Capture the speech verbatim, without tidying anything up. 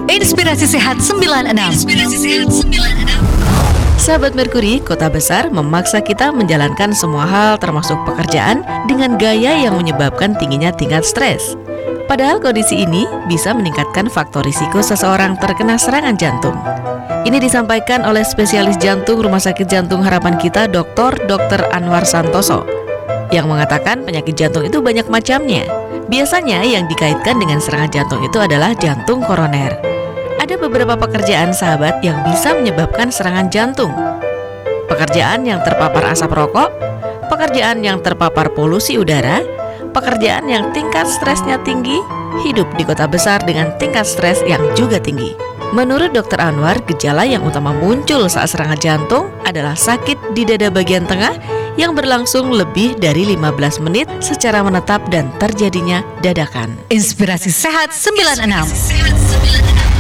Inspirasi Sehat sembilan enam. Inspirasi Sehat sembilan enam. Sahabat Merkuri, kota besar memaksa kita menjalankan semua hal termasuk pekerjaan dengan gaya yang menyebabkan tingginya tingkat stres. Padahal kondisi ini bisa meningkatkan faktor risiko seseorang terkena serangan jantung. Ini disampaikan oleh spesialis jantung Rumah Sakit Jantung Harapan Kita, Doktor Dr Anwar Santoso, yang mengatakan penyakit jantung itu banyak macamnya. Biasanya yang dikaitkan dengan serangan jantung itu adalah jantung koroner. Ada beberapa pekerjaan sahabat yang bisa menyebabkan serangan jantung. Pekerjaan yang terpapar asap rokok, pekerjaan yang terpapar polusi udara, pekerjaan yang tingkat stresnya tinggi, hidup di kota besar dengan tingkat stres yang juga tinggi. Menurut dokter Anwar, gejala yang utama muncul saat serangan jantung adalah sakit di dada bagian tengah yang berlangsung lebih dari lima belas menit secara menetap dan terjadinya dadakan. Inspirasi Sehat sembilan enam. Inspirasi Sehat sembilan enam.